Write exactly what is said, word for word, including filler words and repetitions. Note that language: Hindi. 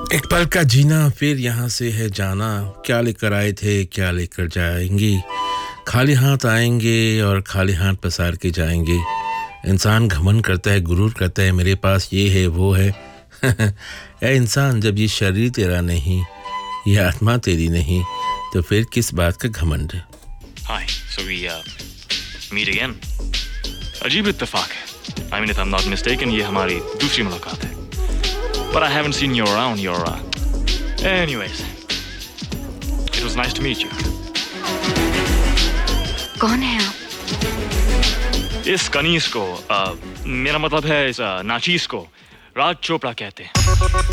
एक पल का जीना फिर यहाँ से है जाना, क्या लेकर आए थे क्या लेकर जाएंगे, खाली हाथ आएंगे और खाली हाथ पसार के जाएंगे। इंसान घमंड करता है, गुरूर करता है, मेरे पास ये है वो है। ऐ इंसान, जब ये शरीर तेरा नहीं, ये आत्मा तेरी नहीं, तो फिर किस बात का घमंड है। Hi, so we uh, meet again. अजीब इत्तेफाक है. I mean, if I'm not mistaken, ये हमारी दूसरी मुलाकात है. But I haven't seen you around. You're uh... anyways, it was nice to meet you. कौन है आप? इस कनीज को, uh, मेरा मतलब है इस uh, नाचीज को राज चोपड़ा कहते हैं.